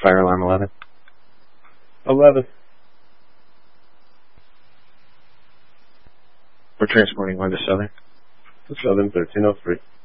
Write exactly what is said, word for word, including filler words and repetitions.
Fire alarm eleven. eleven. We're transporting one to Southern. To Southern thirteen oh three.